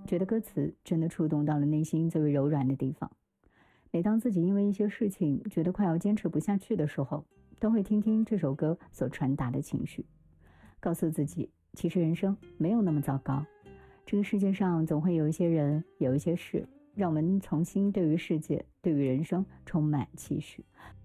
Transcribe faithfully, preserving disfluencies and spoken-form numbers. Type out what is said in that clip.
觉得歌词真的触动到了内心最为柔软的地方。每当自己因为一些事情觉得快要坚持不下去的时候，都会听听这首歌所传达的情绪，告诉自己，其实人生没有那么糟糕。这个世界上总会有一些人，有一些事，让我们重新对于世界，对于人生充满期许。